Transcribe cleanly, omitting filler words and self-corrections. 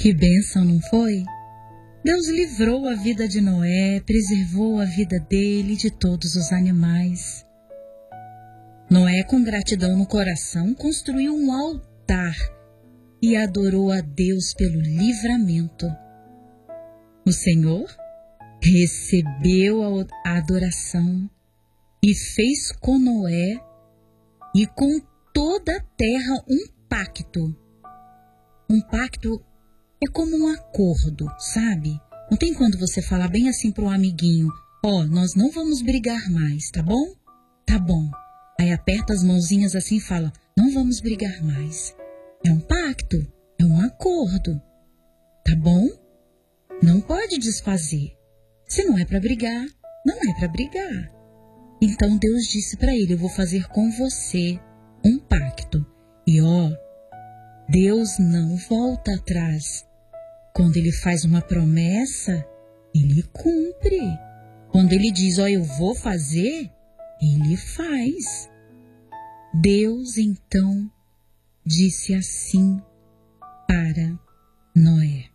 Que bênção, não foi? Deus livrou a vida de Noé, preservou a vida dele e de todos os animais. Noé, com gratidão no coração, construiu um altar e adorou a Deus pelo livramento. O Senhor recebeu a adoração e fez com Noé e com toda a terra um pacto. Um pacto é como um acordo, sabe? Não tem quando você falar bem assim pro amiguinho: ó, nós não vamos brigar mais, tá bom? Tá bom. Aí aperta as mãozinhas assim e fala: não vamos brigar mais. É um pacto, é um acordo, tá bom? Não pode desfazer. Se não é para brigar, não é para brigar. Então Deus disse para ele: eu vou fazer com você um pacto. E ó, Deus não volta atrás. Quando ele faz uma promessa, ele cumpre. Quando ele diz: ó, eu vou fazer, ele faz. Deus então disse assim para Noé: